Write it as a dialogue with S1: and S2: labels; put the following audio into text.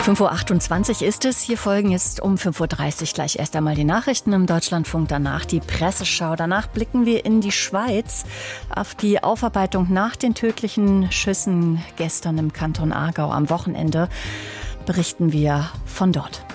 S1: 5:28 Uhr ist es. Hier folgen jetzt um 5:30 Uhr gleich erst einmal die Nachrichten im Deutschlandfunk, danach die Presseschau. Danach blicken wir in die Schweiz auf die Aufarbeitung nach den tödlichen Schüssen gestern im Kanton Aargau am Wochenende. Berichten wir von dort.